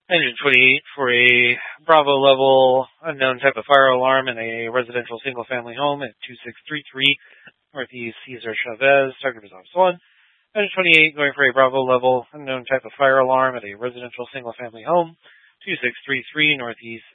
Engine 28 for a Bravo level unknown type of fire alarm in a residential single-family home at 2633 Northeast Cesar Chavez. Target was Office 1. Engine 28 going for a Bravo level unknown type of fire alarm at a residential single-family home, 2633 Northeast